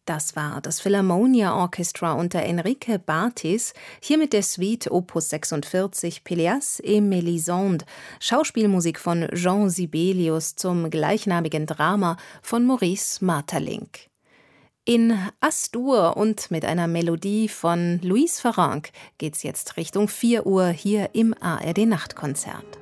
Das war das Philharmonia Orchestra unter Enrique Bartis, hier mit der Suite Opus 46 Péléas et Mélisande, Schauspielmusik von Jean Sibelius zum gleichnamigen Drama von Maurice Maeterlinck. In As-Dur und mit einer Melodie von Louise Farrenc geht's jetzt Richtung 4 Uhr hier im ARD Nachtkonzert.